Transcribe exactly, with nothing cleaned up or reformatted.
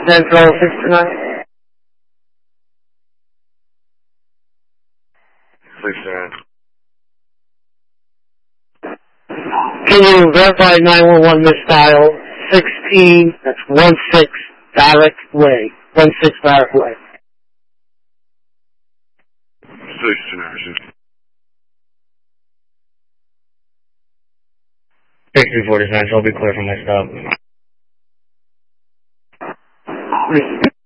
Central, six to nine. six to nine. Can you verify nine one one misdial? sixteen, that's one six Barrack Way. one six Barrack Way. six to nine. sixty forty-nine, so I'll be clear for my stop.